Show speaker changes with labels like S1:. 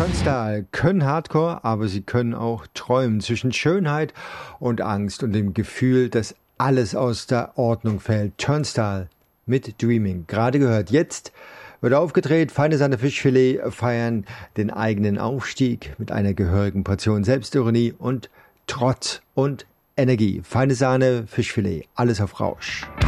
S1: Turnstile können Hardcore, aber sie können auch träumen zwischen Schönheit und Angst und dem Gefühl, dass alles aus der Ordnung fällt. Turnstile mit Dreaming. Gerade gehört. Jetzt wird aufgedreht. Feine Sahne Fischfilet feiern den eigenen Aufstieg mit einer gehörigen Portion Selbstironie und Trotz und Energie. Feine Sahne Fischfilet. Alles auf Rausch.